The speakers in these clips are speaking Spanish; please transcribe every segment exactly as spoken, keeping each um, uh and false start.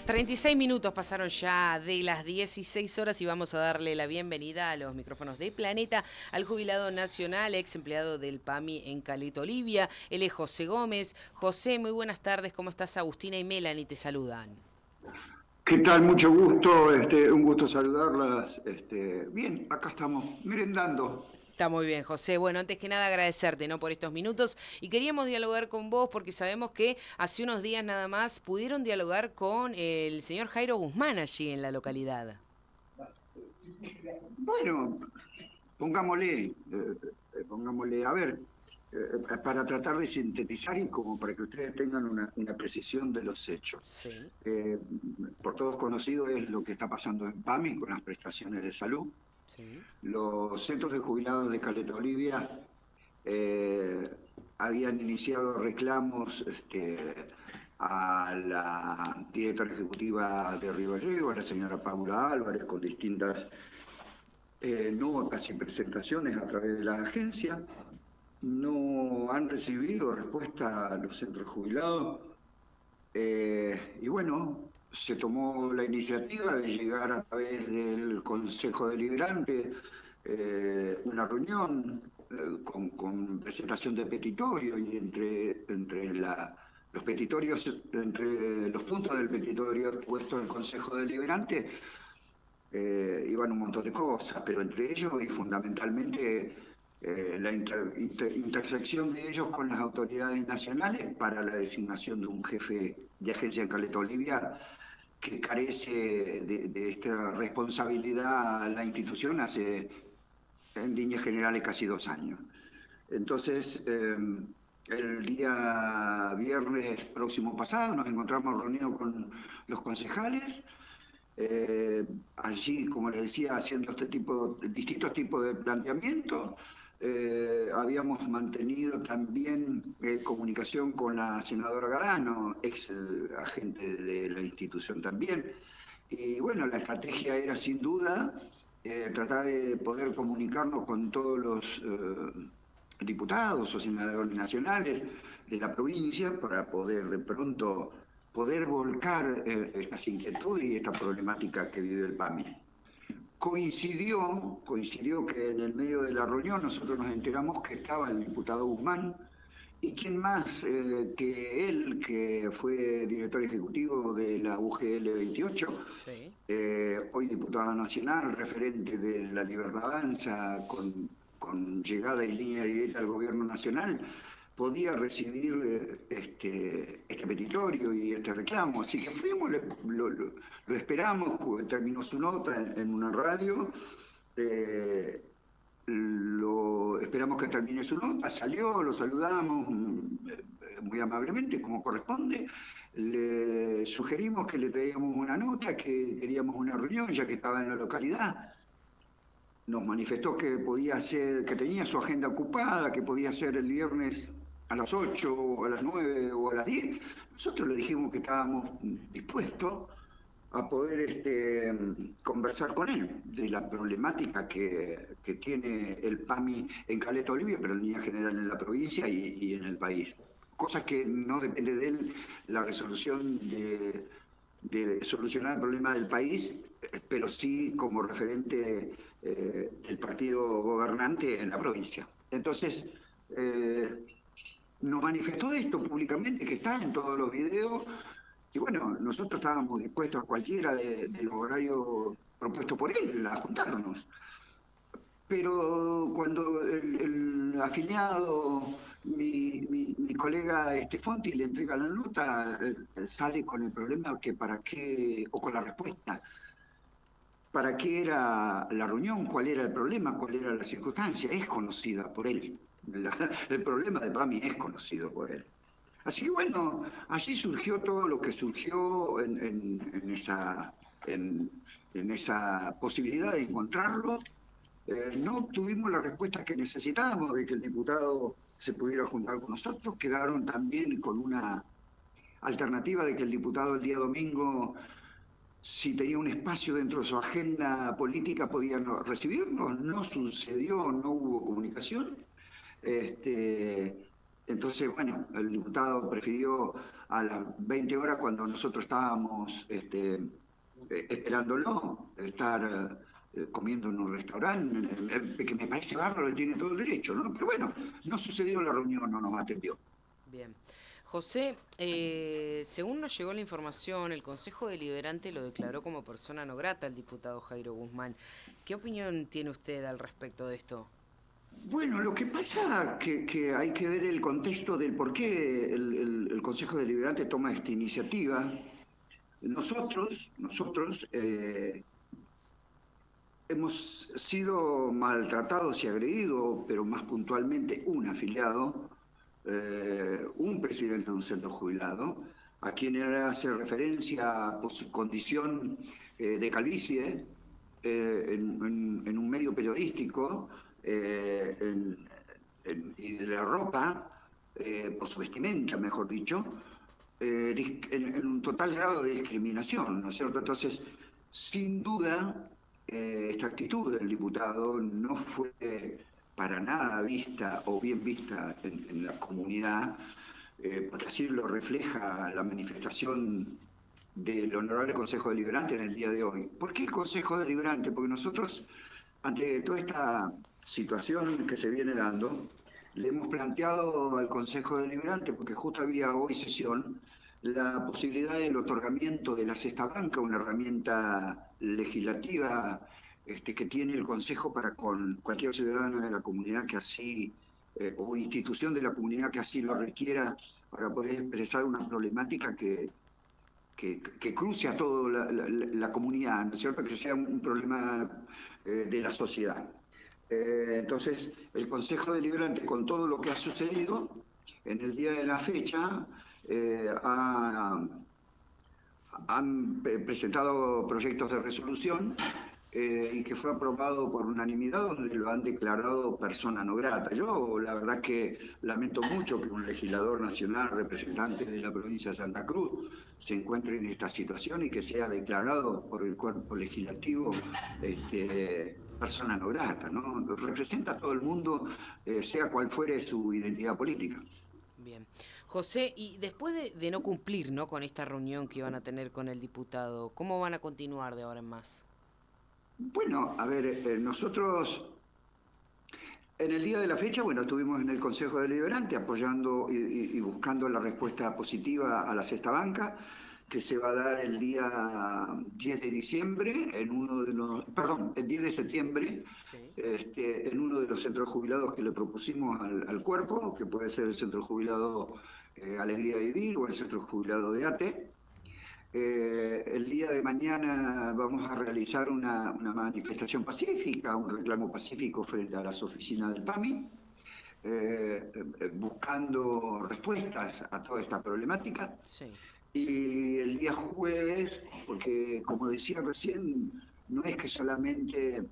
treinta y seis minutos pasaron ya de las dieciséis horas y vamos a darle la bienvenida a los micrófonos de Planeta al jubilado nacional, ex empleado del PAMI en Caleta Olivia. Él es José Gómez. José, muy buenas tardes. ¿Cómo estás? Agustina y Melanie te saludan. ¿Qué tal? Mucho gusto, este, un gusto saludarlas. Este, bien, acá estamos, merendando. Está muy bien, José. Bueno, antes que nada agradecerte, ¿no?, por estos minutos, y queríamos dialogar con vos porque sabemos que hace unos días nada más pudieron dialogar con el señor Jairo Guzmán allí en la localidad. Bueno, pongámosle, eh, eh, pongámosle, a ver, eh, para tratar de sintetizar y como para que ustedes tengan una, una precisión de los hechos. Sí. Eh, por todos conocido es lo que está pasando en PAMI con las prestaciones de salud. Sí. Los centros de jubilados de Caleta Olivia eh, habían iniciado reclamos este, a la directora ejecutiva de Río Gallegos, a la señora Paula Álvarez, con distintas eh, notas y presentaciones a través de la agencia. No han recibido respuesta a los centros jubilados. Eh, y bueno, se tomó la iniciativa de llegar a través del Consejo Deliberante eh, una reunión eh, con, con presentación de petitorio y entre, entre la, los petitorios, entre los puntos del petitorio puesto en el Consejo Deliberante, eh, iban un montón de cosas, pero entre ellos y fundamentalmente eh, la inter, inter, intersección de ellos con las autoridades nacionales para la designación de un jefe de agencia en Caleta Olivia que carece de, de esta responsabilidad a la institución hace, en líneas generales, casi dos años. Entonces, eh, el día viernes próximo pasado nos encontramos reunidos con los concejales. Eh, allí, como les decía, haciendo este tipo, distintos tipos de planteamientos. Eh, habíamos mantenido también eh, comunicación con la senadora Garano, ex eh, agente de la institución también. Y bueno, la estrategia era sin duda eh, tratar de poder comunicarnos con todos los eh, diputados o senadores nacionales de la provincia para poder de pronto poder volcar eh, estas inquietudes y esta problemática que vive el PAMI. Coincidió, coincidió que en el medio de la reunión nosotros nos enteramos que estaba el diputado Guzmán, y quién más eh, que él, que fue director ejecutivo de la U G L veintiocho, Sí. eh, hoy diputado nacional, referente de la Libertad Avanza, con, con llegada y línea directa al gobierno nacional, podía recibir eh, este, este petitorio y este reclamo. Así que fuimos, lo, lo, lo esperamos, terminó su nota en, en una radio. Eh, lo esperamos que termine su nota, salió, lo saludamos muy amablemente, como corresponde. Le sugerimos que le traíamos una nota, que queríamos una reunión, ya que estaba en la localidad. Nos manifestó que podía ser, que tenía su agenda ocupada, que podía ser el viernes a las ocho, o a las nueve o a las diez. Nosotros le dijimos que estábamos dispuestos a poder este, conversar con él de la problemática que, que tiene el PAMI en Caleta Olivia, pero en línea general en la provincia y, y en el país. Cosas que no depende de él la resolución de, de solucionar el problema del país, pero sí como referente eh, del partido gobernante en la provincia. Entonces, eh, nos manifestó esto públicamente, que está en todos los videos. Y bueno, nosotros estábamos dispuestos a cualquiera de, de los horarios propuestos por él, a juntarnos. Pero cuando el, el afiliado, mi, mi, mi colega Estefonti, le entrega la nota, eh, sale con el problema que para qué, o con la respuesta, para qué era la reunión, cuál era el problema, cuál era la circunstancia, es conocida por él. La, el problema de PAMI es conocido por él. Así que bueno, allí surgió todo lo que surgió en, en, en, esa, en, en esa posibilidad de encontrarlo. Eh, no obtuvimos la respuesta que necesitábamos de que el diputado se pudiera juntar con nosotros. Quedaron también con una alternativa de que el diputado el día domingo, si tenía un espacio dentro de su agenda política, podía no, recibirnos. No sucedió, no hubo comunicación. Este, entonces, bueno, el diputado prefirió a las veinte horas, cuando nosotros estábamos este, eh, esperándolo, estar eh, comiendo en un restaurante, eh, que me parece bárbaro, él tiene todo el derecho, ¿no? Pero bueno, no sucedió la reunión, no nos atendió. Bien. José, eh, según nos llegó la información, el Consejo Deliberante lo declaró como persona no grata al diputado Jairo Guzmán. ¿Qué opinión tiene usted al respecto de esto? Bueno, lo que pasa que, que hay que ver el contexto del por qué el, el- el Consejo Deliberante toma esta iniciativa. Nosotros, nosotros eh, hemos sido maltratados y agredidos, pero más puntualmente un afiliado, eh, un presidente de un centro jubilado, a quien él hace referencia por su condición eh, de calvicie eh, en, en- en un medio periodístico, eh, en- en- y de la ropa, eh, por su vestimenta, mejor dicho, eh, en, en un total grado de discriminación, ¿no es cierto? Entonces, sin duda, eh, esta actitud del diputado no fue para nada vista o bien vista en, en la comunidad, eh, porque así lo refleja la manifestación del Honorable Consejo Deliberante en el día de hoy. ¿Por qué el Consejo Deliberante? Porque nosotros, ante toda esta situación que se viene dando, le hemos planteado al Consejo Deliberante, porque justo había hoy sesión, la posibilidad del otorgamiento de la cesta blanca, una herramienta legislativa este, que tiene el Consejo para con cualquier ciudadano de la comunidad que así, eh, o institución de la comunidad que así lo requiera, para poder expresar una problemática que, que, que cruce a toda la, la, la, comunidad, ¿no es cierto? Que sea un problema eh, de la sociedad. Eh, entonces, el Consejo Deliberante, con todo lo que ha sucedido, en el día de la fecha, eh, ha, han presentado proyectos de resolución eh, y que fue aprobado por unanimidad, donde lo han declarado persona no grata. Yo la verdad que lamento mucho que un legislador nacional, representante de la provincia de Santa Cruz, se encuentre en esta situación y que sea declarado por el cuerpo legislativo este, persona no grata, ¿no? Representa a todo el mundo, eh, sea cual fuere su identidad política. Bien. José, y después de, de no cumplir, ¿no?, con esta reunión que iban a tener con el diputado, ¿cómo van a continuar de ahora en más? Bueno, a ver, eh, nosotros en el día de la fecha, bueno, estuvimos en el Consejo Deliberante apoyando y, y, y buscando la respuesta positiva a la cesta banca, que se va a dar el día diez de diciembre, en uno de los, perdón, el diez de septiembre, Sí. este, en uno de los centros jubilados que le propusimos al, al cuerpo, que puede ser el centro jubilado eh, Alegría de Vivir o el centro jubilado de ATE. Eh, el día de mañana vamos a realizar una, una, manifestación pacífica, un reclamo pacífico frente a las oficinas del PAMI, eh, eh, buscando respuestas a toda esta problemática. Sí. Y el día jueves, porque como decía recién, no es que solamente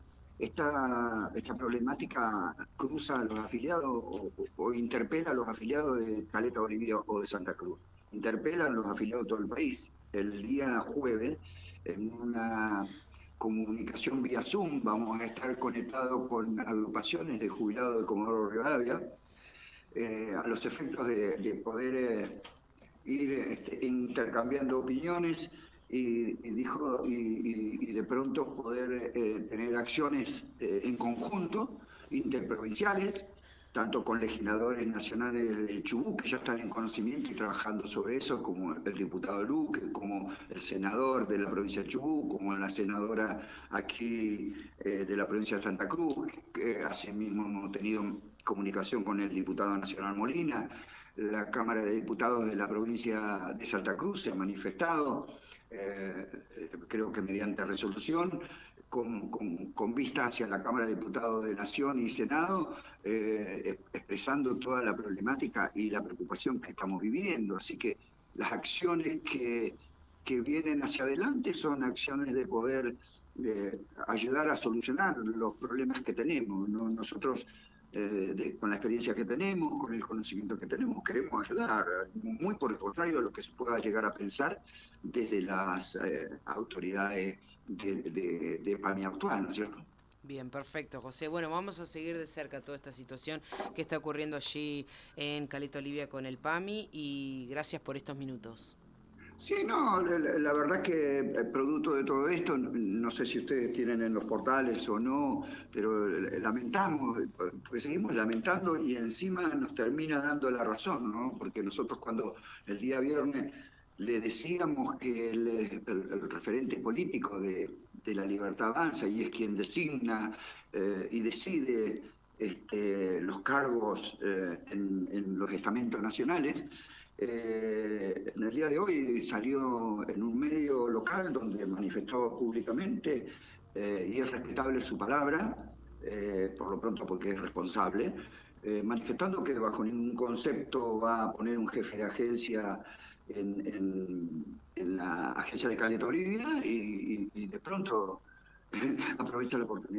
esta, esta problemática cruza a los afiliados o, o interpela a los afiliados de Caleta Olivia o de Santa Cruz, interpela a los afiliados de todo el país. El día jueves, en una comunicación vía Zoom, vamos a estar conectados con agrupaciones de jubilados de Comodoro Rivadavia, eh, a los efectos de, de poder eh, ir este, intercambiando opiniones y, y dijo y, y, y, de pronto poder eh, tener acciones eh, en conjunto, interprovinciales, tanto con legisladores nacionales del Chubut, que ya están en conocimiento y trabajando sobre eso, como el diputado Luque, como el senador de la provincia de Chubut, como la senadora aquí eh, de la provincia de Santa Cruz, que asimismo hemos tenido comunicación con el diputado nacional Molina. La Cámara de Diputados de la provincia de Santa Cruz se ha manifestado, eh, creo que mediante resolución, con, con, con vista hacia la Cámara de Diputados de Nación y Senado, eh, expresando toda la problemática y la preocupación que estamos viviendo. Así que las acciones que, que vienen hacia adelante son acciones de poder eh, ayudar a solucionar los problemas que tenemos, ¿no? Nosotros eh, de, con la experiencia que tenemos, con el conocimiento que tenemos, queremos ayudar, muy por el contrario de lo que se pueda llegar a pensar desde las eh, autoridades de, de, de PAMI actual, ¿no es cierto? Bien, perfecto, José. Bueno, vamos a seguir de cerca toda esta situación que está ocurriendo allí en Caleta Olivia con el PAMI y gracias por estos minutos. Sí, no, la, la- la verdad que eh, producto de todo esto, no, no sé si ustedes tienen en los portales o no, pero eh, lamentamos, eh, porque seguimos lamentando y encima nos termina dando la razón, ¿no? Porque nosotros cuando el día viernes le decíamos que el, el- el referente político de, de la Libertad Avanza y es quien designa eh, y decide este, los cargos eh, en en los estamentos nacionales, eh, en el día de hoy salió en un medio local donde manifestó públicamente, eh, y es respetable su palabra, eh, por lo pronto porque es responsable, eh, manifestando que bajo ningún concepto va a poner un jefe de agencia en, en- en la agencia de Caleta Olivia y, y- y de pronto aprovecha la oportunidad.